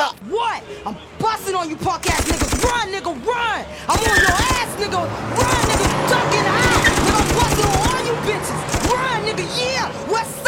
What? I'm busting on you punk ass niggas. Run, nigga, run! I'm on your ass, nigga!